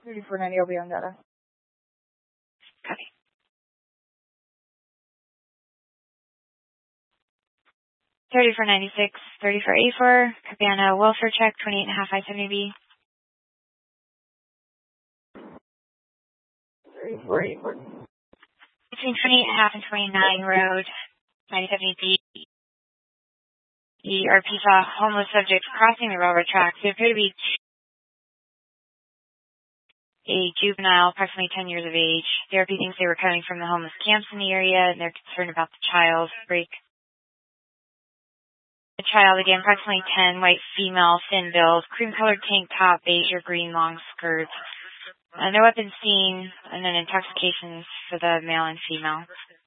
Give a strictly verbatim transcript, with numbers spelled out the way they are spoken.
thirty-four ninety, I'll be on data. Copy. thirty-four ninety-six, thirty-four eighty-four, copy on a welfare check, twenty-eight and a half I seventy B. thirty-four eighty-four. Between twenty-eight and a half and twenty-nine Road, ninety seventy B. The R P saw homeless subjects crossing the railroad tracks. They appear to be a juvenile, approximately ten years of age. The R P thinks they were coming from the homeless camps in the area, and they're concerned about the child. Break. The child, again, approximately ten, white female, thin build, cream-colored tank top, beige or green long skirts. Uh, no weapons seen, and then intoxications for the male and female.